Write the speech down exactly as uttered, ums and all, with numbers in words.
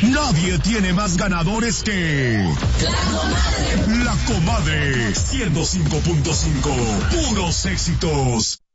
Nadie tiene más ganadores que La Comadre. La Comadre, ciento cinco punto cinco, puros éxitos.